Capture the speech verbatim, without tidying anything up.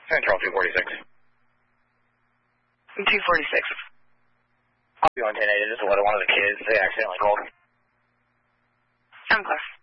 Central two forty-six. two forty-six. I'll be on ten eight. This is what one of the kids, they accidentally called. I'm close.